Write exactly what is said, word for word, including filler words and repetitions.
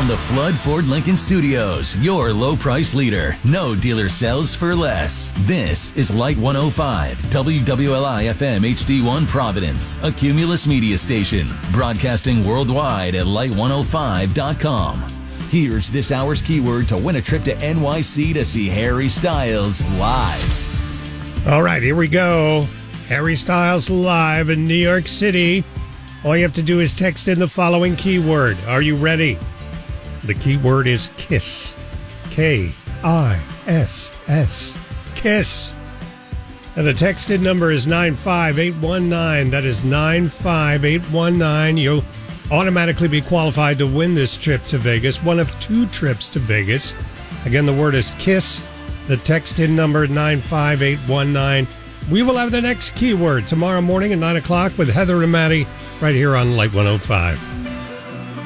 From the Flood Ford Lincoln Studios, your low price leader. No dealer sells for less. This is Light one oh five, W W L I F M H D one Providence, a Cumulus media station, broadcasting worldwide at light one oh five dot com. Here's this hour's keyword to win a trip to N Y C to see Harry Styles live. All right, here we go. Harry Styles live in New York City. All you have to do is text in the following keyword. Are you ready? The keyword is KISS. K I S S. KISS. And the texted number is nine five eight one nine. That is nine five eight one nine. You'll automatically be qualified to win this trip to Vegas. One of two trips to Vegas. Again, the word is KISS. The text-in number nine five eight one nine. We will have the next keyword tomorrow morning at nine o'clock with Heather and Maddie right here on Light one oh five.